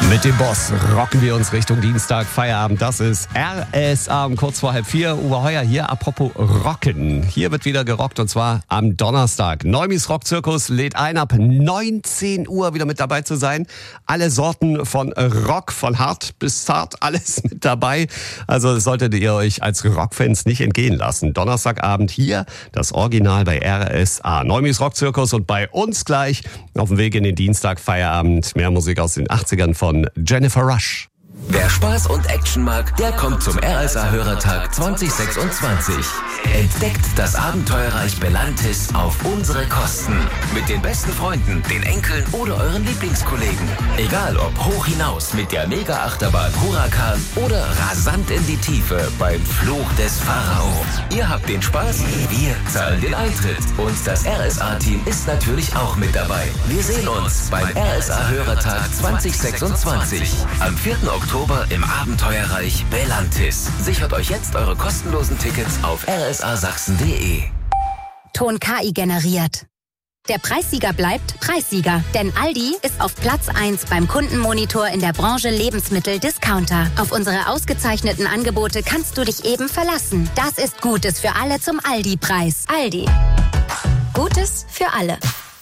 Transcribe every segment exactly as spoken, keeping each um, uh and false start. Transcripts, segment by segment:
Mit dem Boss rocken wir uns Richtung Dienstag, Feierabend. Das ist R S A um kurz vor halb vier. Uwe Heuer hier, apropos Rocken. Hier wird wieder gerockt und zwar am Donnerstag. Neumis Rockzirkus lädt ein, ab neunzehn Uhr wieder mit dabei zu sein. Alle Sorten von Rock, von hart bis zart, alles mit dabei. Also das solltet ihr euch als Rockfans nicht entgehen lassen. Donnerstagabend hier, das Original bei R S A. Neumis Rockzirkus und bei uns gleich auf dem Weg in den Dienstag, Feierabend. Mehr Musik aus den achtzigern von Jennifer Rush. Wer Spaß und Action mag, der kommt zum R S A-Hörertag zwanzig sechsundzwanzig. Entdeckt das Abenteuerreich Belantis auf unsere Kosten. Mit den besten Freunden, den Enkeln oder euren Lieblingskollegen. Egal ob hoch hinaus mit der Mega-Achterbahn Huracan oder rasant in die Tiefe beim Fluch des Pharao. Ihr habt den Spaß, wir zahlen den Eintritt. Und das R S A-Team ist natürlich auch mit dabei. Wir sehen uns beim R S A-Hörertag zwanzig sechsundzwanzig. Am vierten Oktober im Abenteuerreich Belantis. Sichert euch jetzt eure kostenlosen Tickets auf r s a sachsen punkt d e. Ton K I generiert. Der Preissieger bleibt Preissieger, denn Aldi ist auf Platz eins beim Kundenmonitor in der Branche Lebensmittel-Discounter. Auf unsere ausgezeichneten Angebote kannst du dich eben verlassen. Das ist Gutes für alle zum Aldi-Preis. Aldi. Gutes für alle.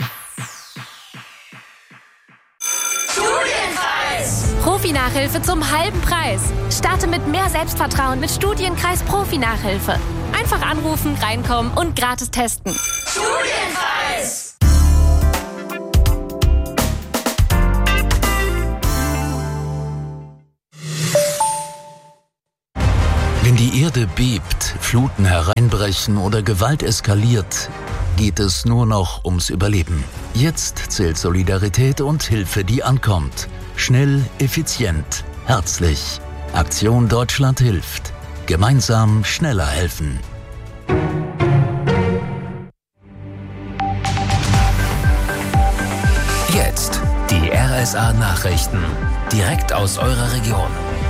Profi-Nachhilfe zum halben Preis. Starte mit mehr Selbstvertrauen mit Studienkreis Profi-Nachhilfe. Einfach anrufen, reinkommen und gratis testen. Studienkreis! Wenn die Erde bebt, Fluten hereinbrechen oder Gewalt eskaliert, geht es nur noch ums Überleben. Jetzt zählt Solidarität und Hilfe, die ankommt. Schnell, effizient, herzlich. Aktion Deutschland hilft. Gemeinsam schneller helfen. Jetzt die R S A-Nachrichten. Direkt aus eurer Region.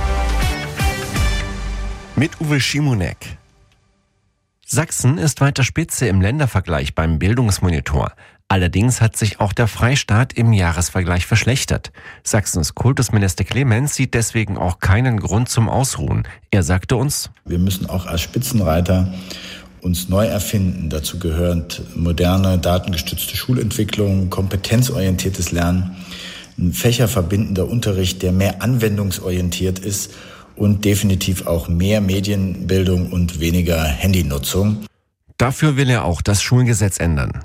Mit Uwe Schimonek. Sachsen ist weiter Spitze im Ländervergleich beim Bildungsmonitor. Allerdings hat sich auch der Freistaat im Jahresvergleich verschlechtert. Sachsens Kultusminister Clemens sieht deswegen auch keinen Grund zum Ausruhen. Er sagte uns: Wir müssen auch als Spitzenreiter uns neu erfinden. Dazu gehört moderne, datengestützte Schulentwicklung, kompetenzorientiertes Lernen, ein fächerverbindender Unterricht, der mehr anwendungsorientiert ist und definitiv auch mehr Medienbildung und weniger Handynutzung. Dafür will er auch das Schulgesetz ändern.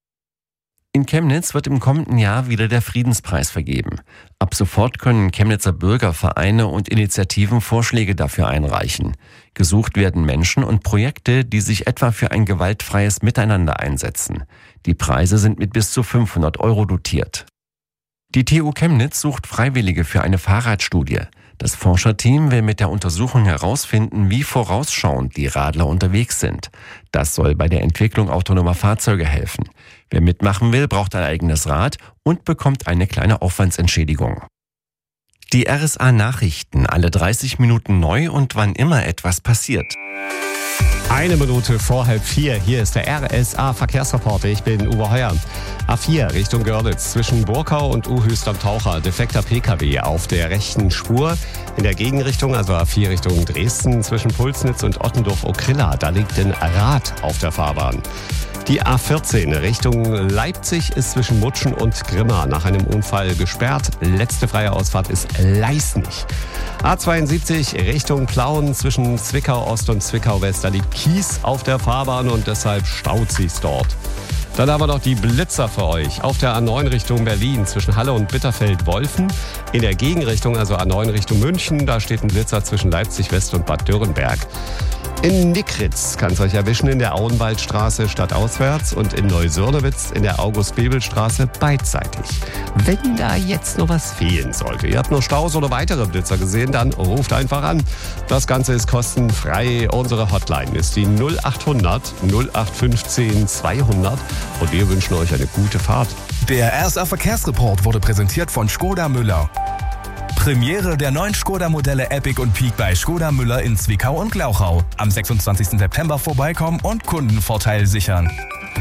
In Chemnitz wird im kommenden Jahr wieder der Friedenspreis vergeben. Ab sofort können Chemnitzer Bürger, Vereine und Initiativen Vorschläge dafür einreichen. Gesucht werden Menschen und Projekte, die sich etwa für ein gewaltfreies Miteinander einsetzen. Die Preise sind mit bis zu fünfhundert Euro dotiert. Die T U Chemnitz sucht Freiwillige für eine Fahrradstudie. Das Forscherteam will mit der Untersuchung herausfinden, wie vorausschauend die Radler unterwegs sind. Das soll bei der Entwicklung autonomer Fahrzeuge helfen. Wer mitmachen will, braucht ein eigenes Rad und bekommt eine kleine Aufwandsentschädigung. Die R S A-Nachrichten, alle dreißig Minuten neu und wann immer etwas passiert. Eine Minute vor halb vier. Hier ist der R S A-Verkehrsreporter. Ich bin Uwe Heuer. A vier Richtung Görlitz zwischen Burkau und Uhüst am Taucher. Defekter P K W auf der rechten Spur. In der Gegenrichtung, also A vier Richtung Dresden zwischen Pulsnitz und Ottendorf-Okrilla. Da liegt ein Rad auf der Fahrbahn. Die A vierzehn Richtung Leipzig ist zwischen Mutschen und Grimma nach einem Unfall gesperrt. Letzte freie Ausfahrt ist Leisnig. A zweiundsiebzig Richtung Plauen zwischen Zwickau Ost und Zwickau West. Da liegt Kies auf der Fahrbahn und deshalb staut sich's dort. Dann haben wir noch die Blitzer für euch. Auf der A neun Richtung Berlin zwischen Halle und Bitterfeld-Wolfen. In der Gegenrichtung, also A neun Richtung München, da steht ein Blitzer zwischen Leipzig West und Bad Dürrenberg. In Nickritz kann es euch erwischen in der Auenwaldstraße stadtauswärts und in Neusörnewitz in der August-Bebel-Straße beidseitig. Wenn da jetzt noch was fehlen sollte, ihr habt noch Staus oder weitere Blitzer gesehen, dann ruft einfach an. Das Ganze ist kostenfrei. Unsere Hotline ist die null acht hundert null acht fünfzehn zweihundert und wir wünschen euch eine gute Fahrt. Der R S A-Verkehrsreport wurde präsentiert von Skoda Müller. Premiere der neuen Skoda-Modelle Epic und Peak bei Skoda Müller in Zwickau und Glauchau. Am sechsundzwanzigsten September vorbeikommen und Kundenvorteil sichern.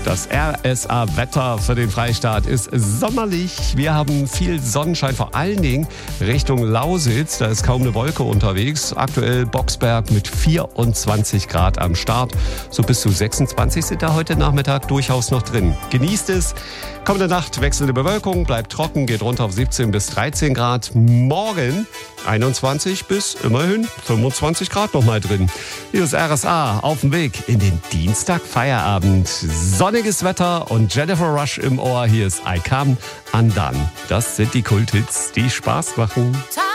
Das R S A-Wetter für den Freistaat ist sommerlich. Wir haben viel Sonnenschein, vor allen Dingen Richtung Lausitz. Da ist kaum eine Wolke unterwegs. Aktuell Boxberg mit vierundzwanzig Grad am Start. So bis zu sechsundzwanzig sind da heute Nachmittag durchaus noch drin. Genießt es. Kommende Nacht wechselnde Bewölkung, bleibt trocken, geht runter auf siebzehn bis dreizehn Grad. Morgen einundzwanzig bis immerhin fünfundzwanzig Grad nochmal drin. Hier ist R S A auf dem Weg in den Dienstag-Feierabend. Sonniges Wetter und Jennifer Rush im Ohr. Hier ist I Come Undone. Das sind die Kulthits, die Spaß machen.